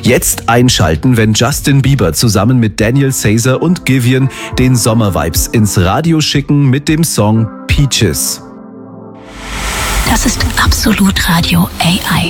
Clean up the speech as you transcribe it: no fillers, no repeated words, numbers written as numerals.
Jetzt einschalten, wenn Justin Bieber zusammen mit Daniel Caesar und Giveon den Sommervibes ins Radio schicken mit dem Song Peaches. Das ist Absolut Radio AI.